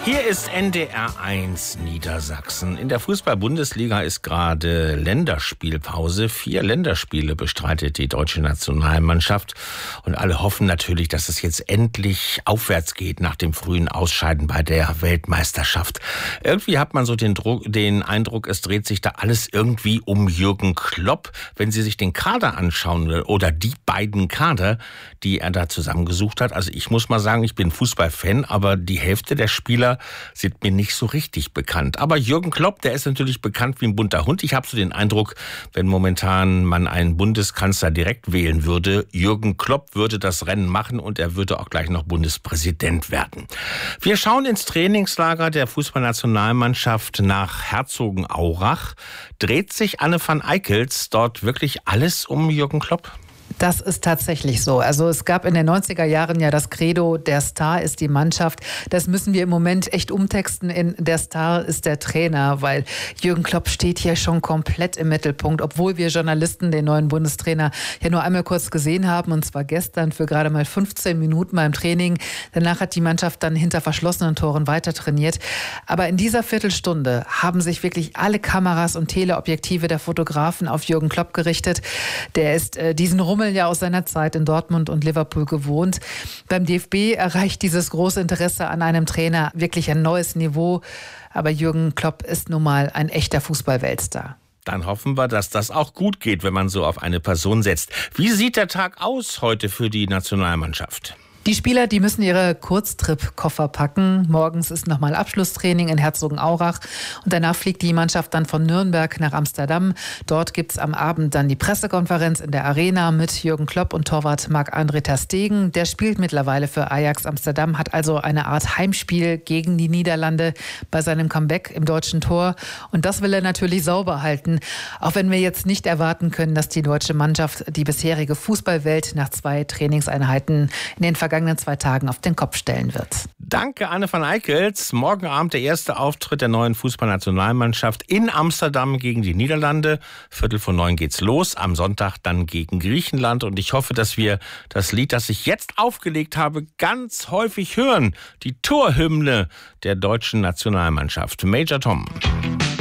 Hier ist NDR1 Niedersachsen. In der Fußball-Bundesliga ist gerade Länderspielpause. 4 Länderspiele bestreitet die deutsche Nationalmannschaft. Und alle hoffen natürlich, dass es jetzt endlich aufwärts geht nach dem frühen Ausscheiden bei der Weltmeisterschaft. Irgendwie hat man so den Eindruck, es dreht sich da alles irgendwie um Jürgen Klopp. Wenn Sie sich den Kader anschauen oder die beiden Kader, die er da zusammengesucht hat. Also ich muss mal sagen, ich bin Fußballfan, aber die Hälfte der Spieler sind mir nicht so richtig bekannt. Aber Jürgen Klopp, der ist natürlich bekannt wie ein bunter Hund. Ich habe so den Eindruck, wenn momentan man einen Bundeskanzler direkt wählen würde, Jürgen Klopp würde das Rennen machen und er würde auch gleich noch Bundespräsident werden. Wir schauen ins Trainingslager der Fußballnationalmannschaft nach Herzogenaurach. Dreht sich Anne van Eickels dort wirklich alles um Jürgen Klopp? Das ist tatsächlich so. Also es gab in den 90er Jahren ja das Credo, der Star ist die Mannschaft. Das müssen wir im Moment echt umtexten in der Star ist der Trainer, weil Jürgen Klopp steht hier schon komplett im Mittelpunkt, obwohl wir Journalisten den neuen Bundestrainer ja nur einmal kurz gesehen haben, und zwar gestern für gerade mal 15 Minuten beim Training. Danach hat die Mannschaft dann hinter verschlossenen Toren weiter trainiert. Aber in dieser Viertelstunde haben sich wirklich alle Kameras und Teleobjektive der Fotografen auf Jürgen Klopp gerichtet. Der ist diesen Rummel ja aus seiner Zeit in Dortmund und Liverpool gewohnt. Beim DFB erreicht dieses große Interesse an einem Trainer wirklich ein neues Niveau. Aber Jürgen Klopp ist nun mal ein echter Fußball-Weltstar. Dann hoffen wir, dass das auch gut geht, wenn man so auf eine Person setzt. Wie sieht der Tag aus heute für die Nationalmannschaft? Die Spieler, die müssen ihre Kurztrip-Koffer packen. Morgens ist nochmal Abschlusstraining in Herzogenaurach und danach fliegt die Mannschaft dann von Nürnberg nach Amsterdam. Dort gibt's am Abend dann die Pressekonferenz in der Arena mit Jürgen Klopp und Torwart Marc-André ter Stegen. Der spielt mittlerweile für Ajax Amsterdam, hat also eine Art Heimspiel gegen die Niederlande bei seinem Comeback im deutschen Tor. Und das will er natürlich sauber halten, auch wenn wir jetzt nicht erwarten können, dass die deutsche Mannschaft die bisherige Fußballwelt nach 2 Trainingseinheiten in den vergangenen 2 Tagen auf den Kopf stellen wird. Danke, Anne van Eickels. Morgen Abend der erste Auftritt der neuen Fußballnationalmannschaft in Amsterdam gegen die Niederlande. 8:45 geht's los. Am Sonntag dann gegen Griechenland. Und ich hoffe, dass wir das Lied, das ich jetzt aufgelegt habe, ganz häufig hören. Die Torhymne der deutschen Nationalmannschaft. Major Tom.